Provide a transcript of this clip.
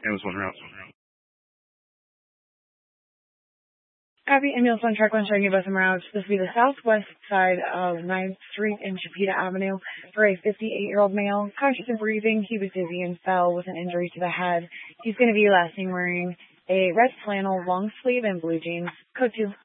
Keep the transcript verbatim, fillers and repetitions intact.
And was one route. Copy, ambulance on track one, starting both routes. This will be the southwest side of ninth Street and Chipeta Avenue for a fifty-eight-year-old male. Conscious and breathing, he was dizzy and fell with an injury to the head. He's going to be last seen wearing a red flannel long sleeve and blue jeans. Code two.